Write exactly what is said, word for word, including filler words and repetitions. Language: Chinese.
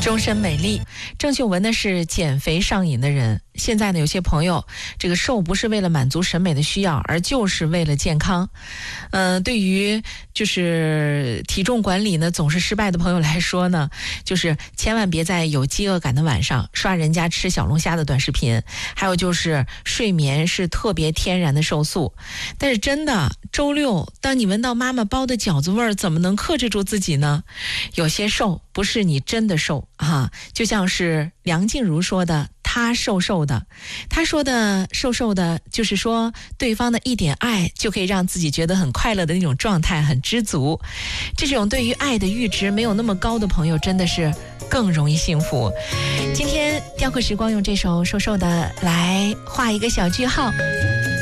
终身美丽。郑秀文呢是减肥上瘾的人，现在呢有些朋友这个瘦不是为了满足审美的需要，而就是为了健康。嗯、呃，对于就是体重管理呢总是失败的朋友来说呢，就是千万别在有饥饿感的晚上刷人家吃小龙虾的短视频，还有就是睡眠是特别天然的瘦素。但是真的周六当你闻到妈妈包的饺子味儿，怎么能克制住自己呢？有些瘦不是你真的瘦啊，就像是梁静茹说的，她瘦瘦的，她说的瘦瘦的，就是说对方的一点爱就可以让自己觉得很快乐的那种状态，很知足。这种对于爱的阈值没有那么高的朋友，真的是更容易幸福。今天雕刻时光用这首瘦瘦的来画一个小句号。